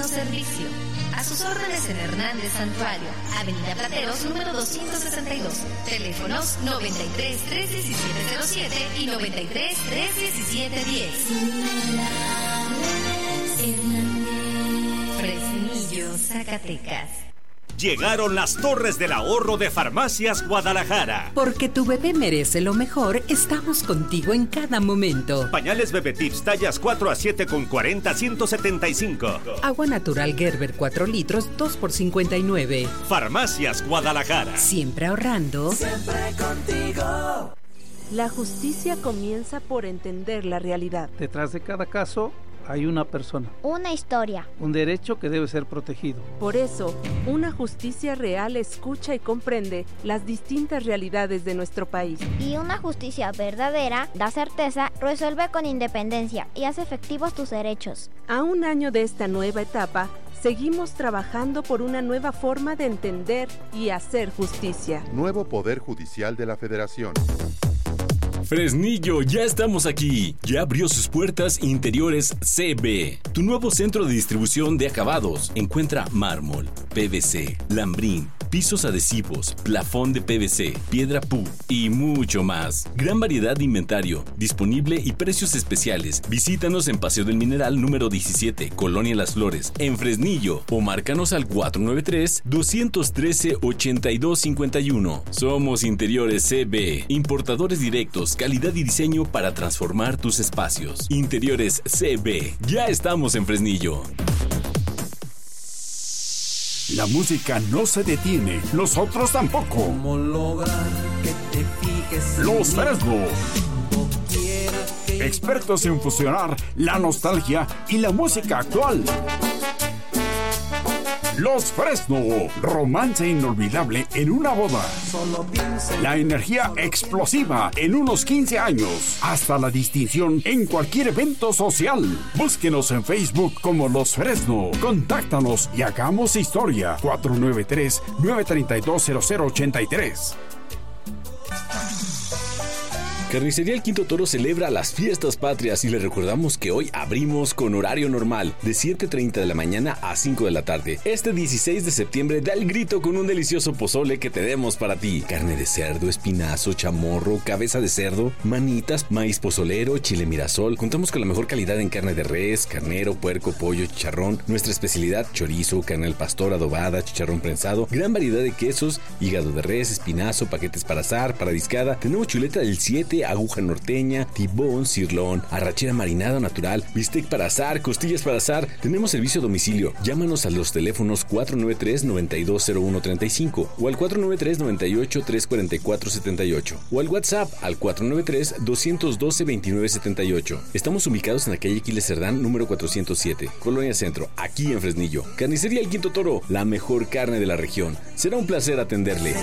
servicio. A sus órdenes en Hernández Santuario, Avenida Plateros, número 262. Teléfonos 93 317 07 y 93 317 10. Fresnillo, Zacatecas. Llegaron las Torres del Ahorro de Farmacias Guadalajara. Porque tu bebé merece lo mejor, estamos contigo en cada momento. Pañales Bebé Tips tallas 4 a 7 con 40, 175. Agua natural Gerber 4 litros, 2 por 59. Farmacias Guadalajara. Siempre ahorrando. Siempre contigo. La justicia comienza por entender la realidad. Detrás de cada caso hay una persona. Una historia. Un derecho que debe ser protegido. Por eso, una justicia real escucha y comprende las distintas realidades de nuestro país. Y una justicia verdadera da certeza, resuelve con independencia y hace efectivos tus derechos. A un año de esta nueva etapa, seguimos trabajando por una nueva forma de entender y hacer justicia. Nuevo Poder Judicial de la Federación. Fresnillo, ya estamos aquí. Ya abrió sus puertas Interiores CB, tu nuevo centro de distribución de acabados. Encuentra mármol, PVC, lambrín, pisos adhesivos, plafón de PVC, piedra PU y mucho más. Gran variedad de inventario, disponible y precios especiales. Visítanos en Paseo del Mineral número 17, Colonia Las Flores, en Fresnillo, o márcanos al 493-213-8251. Somos Interiores CB, importadores directos, calidad y diseño para transformar tus espacios. Interiores CB, ya estamos en Fresnillo. La música no se detiene, nosotros tampoco. ¿Cómo lograr que te fijes en Los mí? Fresno, expertos en fusionar la nostalgia y la música actual. Los Fresno, romance inolvidable en una boda. La energía explosiva en unos 15 años. Hasta la distinción en cualquier evento social. Búsquenos en Facebook como Los Fresno. Contáctanos y hagamos historia. 493-932-0083. Carnicería El Quinto Toro celebra las fiestas patrias y le recordamos que hoy abrimos con horario normal de 7:30 de la mañana a 5 de la tarde. Este 16 de septiembre da el grito con un delicioso pozole que tenemos para ti. Carne de cerdo, espinazo, chamorro, cabeza de cerdo, manitas, maíz pozolero, chile mirasol. Contamos con la mejor calidad en carne de res, carnero, puerco, pollo, chicharrón. Nuestra especialidad, chorizo, carne al pastor, adobada, chicharrón prensado. Gran variedad de quesos, hígado de res, espinazo, paquetes para asar, para discada. Tenemos chuleta del 7, aguja norteña, tibón, cirlón, arrachera marinada natural, bistec para asar, costillas para asar. Tenemos servicio a domicilio. Llámanos a los teléfonos 493-920135 o al 493-98-344-78 o al WhatsApp al 493-212-2978. Estamos ubicados en la calle Aquiles Cerdán, número 407, Colonia Centro, aquí en Fresnillo. Carnicería El Quinto Toro, la mejor carne de la región. Será un placer atenderle.